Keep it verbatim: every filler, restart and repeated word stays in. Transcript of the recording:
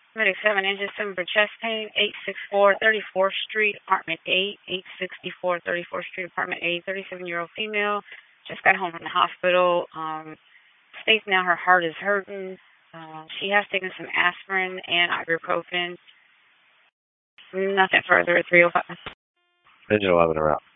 seven inches, seven for chest pain, eight sixty-four thirty-fourth Street, apartment eight, eight sixty-four thirty-fourth Street, apartment eight, thirty-seven-year-old female, just got home from the hospital. Um, states now her heart is hurting. Uh, she has taken some aspirin and ibuprofen. Nothing further at three oh five. Engine eleven are out.